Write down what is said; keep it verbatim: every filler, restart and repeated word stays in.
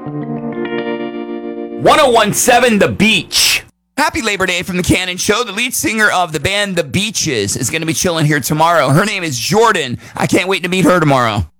one oh one seven The Beach. Happy Labor Day from The Cannon Show. The lead singer of the band The Beaches is going to be chilling here tomorrow. Her name is Jordan. I can't wait to meet her tomorrow.